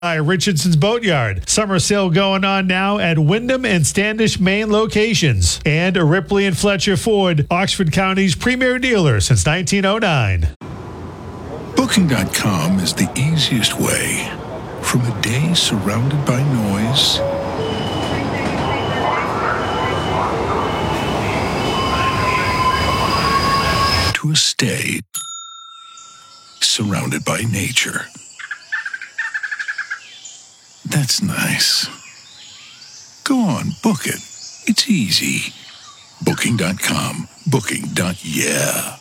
By Richardson's Boatyard. Summer sale going on now at Wyndham and Standish, Maine locations. And Ripley and Fletcher Ford, Oxford County's premier dealer since 1909. Booking.com is the easiest way from a day surrounded by noise to a stay surrounded by nature. That's nice. Go on, book it. It's easy. Booking.com. Booking.yeah.